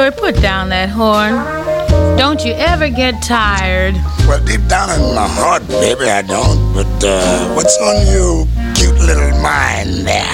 Louie, put down that horn. Don't you ever get tired. Well, deep down in my heart, baby, I don't. But what's on your cute little mind there?